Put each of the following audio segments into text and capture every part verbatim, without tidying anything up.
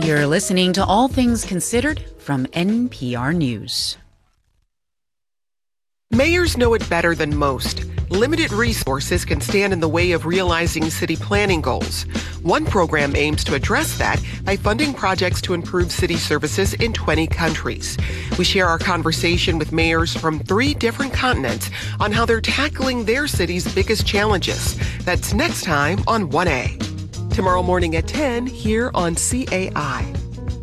You're listening to All Things Considered from N P R News. Mayors know it better than most. Limited resources can stand in the way of realizing city planning goals. One program aims to address that by funding projects to improve city services in twenty countries. We share our conversation with mayors from three different continents on how they're tackling their city's biggest challenges. That's next time on one A. Tomorrow morning at ten here on C A I.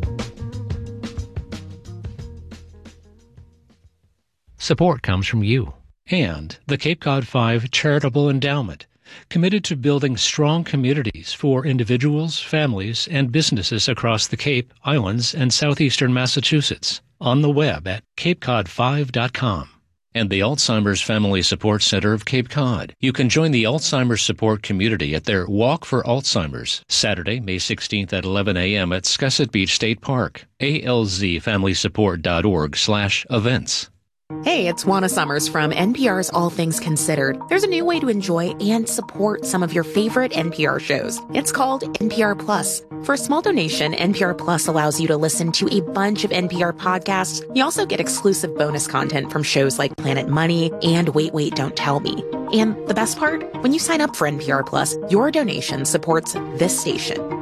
Support comes from you and the Cape Cod Five Charitable Endowment, committed to building strong communities for individuals, families, and businesses across the Cape, Islands, and southeastern Massachusetts. On the web at cape cod five dot com. And the Alzheimer's Family Support Center of Cape Cod. You can join the Alzheimer's support community at their Walk for Alzheimer's, Saturday, May sixteenth at eleven a.m. at Scusset Beach State Park. A L Z family support dot org slash events. Hey, it's Juana Summers from N P R's All Things Considered. There's a new way to enjoy and support some of your favorite N P R shows. It's called N P R Plus. For a small donation, N P R Plus allows you to listen to a bunch of N P R podcasts. You also get exclusive bonus content from shows like Planet Money and Wait, Wait, Don't Tell Me. And the best part? When you sign up for N P R Plus, your donation supports this station.